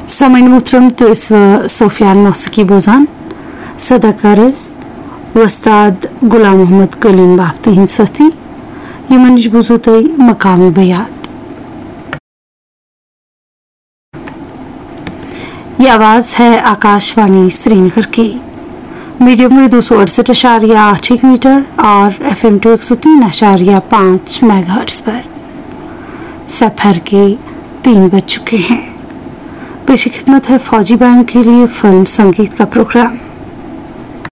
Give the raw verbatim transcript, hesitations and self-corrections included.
सामाइन मोहतरम, तो इस सोफियान मौसीकी बोजान सदाकारज वस्ताद गुलाम मोहम्मद कलीम बाफ्ती हिंसती ये मनिश बुजुतई मकामी बयात। ये आवाज़ है आकाशवाणी श्रीनगर की। मीडियम में दो सौ अड़सठ अशारिया आठ एक मीटर और एफ एम टू एक सौ तीन अशारिया पाँच मेगाहर्ट्ज पर सफर के तीन बज चुके हैं। पेश खिदमत है फौजी बैंक के लिए फिल्म संगीत का प्रोग्राम।